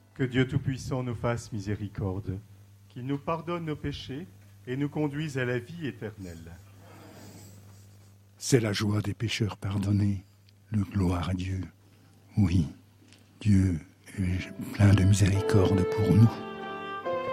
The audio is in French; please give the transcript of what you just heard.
Que Dieu Tout-Puissant nous fasse miséricorde, qu'il nous pardonne nos péchés et nous conduise à la vie éternelle. C'est la joie des pécheurs pardonnés, le gloire à Dieu. Oui, Dieu est plein de miséricorde pour nous.